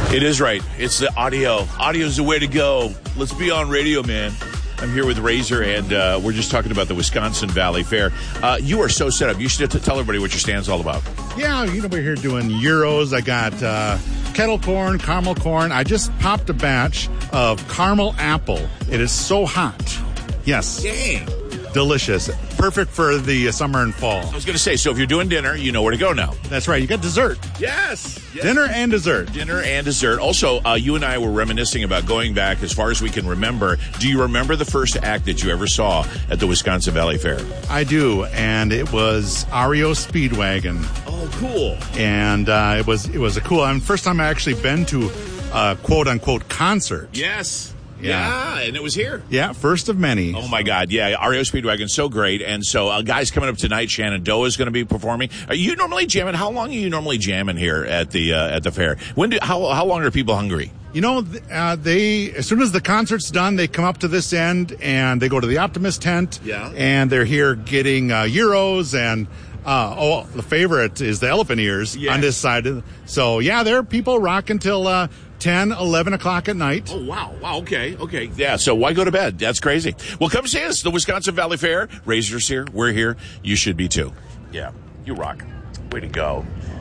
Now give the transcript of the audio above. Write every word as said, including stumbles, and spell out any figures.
It is right. It's the audio. Audio's the way to go. Let's be on radio, man. I'm here with Razor, and uh, we're just talking about the Wisconsin Valley Fair. Uh, you are so set up. You should t- tell everybody what your stand's all about. Yeah, you know, we're here doing gyros. I got uh, kettle corn, caramel corn. I just popped a batch of caramel apple. It is so hot. Yes. Dang. Delicious. Perfect for the summer and fall. I was going to say, so if you're doing dinner, you know where to go now. That's right. You got dessert. Yes. yes. Dinner and dessert. Dinner and dessert. Also, uh, you and I were reminiscing about going back as far as we can remember. Do you remember the first act that you ever saw at the Wisconsin Valley Fair? I do, and it was R E O Speedwagon. Oh, cool. And uh, it was it was a cool. I mean, first time I actually been to a quote unquote concert. Yes. Yeah. yeah, and it was here. Yeah, first of many. Oh, my God. Yeah, R E O Speedwagon, so great. And so, uh, guys coming up tonight, Shenandoah is going to be performing. Are you normally jamming? How long are you normally jamming here at the uh, at the fair? When do how how long are people hungry? You know, uh, they as soon as the concert's done, they come up to this end and they go to the Optimist tent. Yeah. And they're here getting uh, gyros and. Uh, oh, the favorite is the elephant ears yes. on this side. So, yeah, there are people rocking till uh, ten, eleven o'clock at night. Oh, wow. Wow, okay, okay. Yeah, so why go to bed? That's crazy. Well, come see us, the Wisconsin Valley Fair. Razor's here. We're here. You should be, too. Yeah, you rock. Way to go.